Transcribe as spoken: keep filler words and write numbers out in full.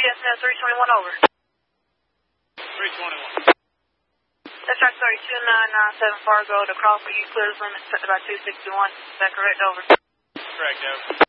Chestnut three twenty-one, over. three twenty-one. That's right, sorry, two nine nine seven Fargo to Crawford, you clear the limit, set about two sixty-one. Is that correct, over? Correct, over.